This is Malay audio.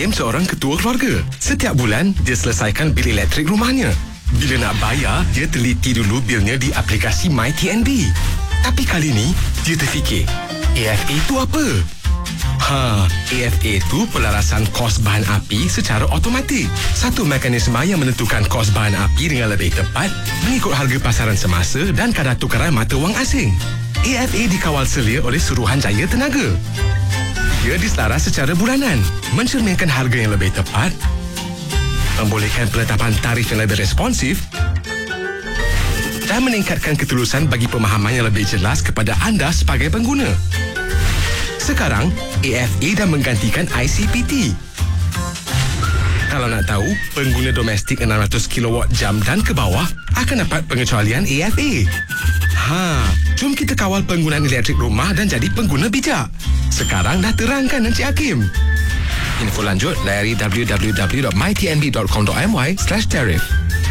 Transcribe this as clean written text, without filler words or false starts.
Hakim seorang ketua keluarga. Setiap bulan, dia selesaikan bil elektrik rumahnya. Bila nak bayar, dia teliti dulu bilnya di aplikasi MyTNB. Tapi kali ni, dia terfikir, AFA itu apa? AFA itu pelarasan kos bahan api secara automatik. Satu mekanisme yang menentukan kos bahan api dengan lebih tepat mengikut harga pasaran semasa dan kadar tukaran mata wang asing. AFA dikawal selia oleh Suruhanjaya Tenaga. Ia diselaras secara bulanan, mencerminkan harga yang lebih tepat, membolehkan penetapan tarif yang lebih responsif dan meningkatkan ketulusan bagi pemahaman yang lebih jelas kepada anda sebagai pengguna. Sekarang, AFA dah menggantikan ICPT. Kalau nak tahu, pengguna domestik 600 kW jam dan ke bawah akan dapat pengecualian AFA. Jom kita kawal penggunaan elektrik rumah dan jadi pengguna bijak. Sekarang dah terangkan Encik Hakim. Info lanjut layari www.mytnb.com.my/tarif.